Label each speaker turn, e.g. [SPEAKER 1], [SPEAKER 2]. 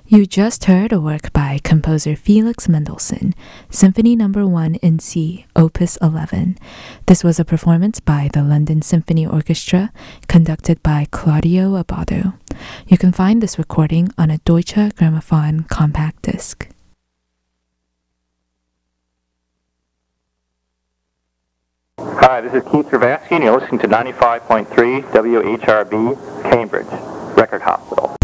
[SPEAKER 1] You just heard a work by composer Felix Mendelssohn, Symphony No. 1 in C, Opus 11. This was a performance by the London Symphony Orchestra, conducted by Claudio Abbado. You can find this recording on a Deutsche Grammophon compact disc.
[SPEAKER 2] Hi, this is Keith Ravatsky, and you're listening to 95.3 WHRB, Cambridge, Record Hospital.